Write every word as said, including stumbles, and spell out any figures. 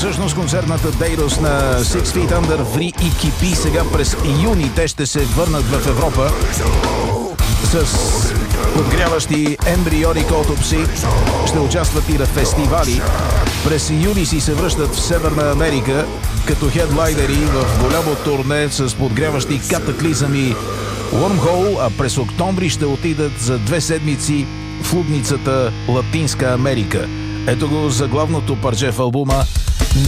Всъщност концертната дейност на Six Feet Under ври и кипи. Сега през юни те ще се върнат в Европа с подгряващи Embryonic Autopsy. Ще участват и на фестивали. През юли си се връщат в Северна Америка като хедлайнери в голямо турне с подгряващи Cataclysm и Wormhole, а през октомври ще отидат за две седмици в лудницата Латинска Америка. Ето го заглавното парче в албума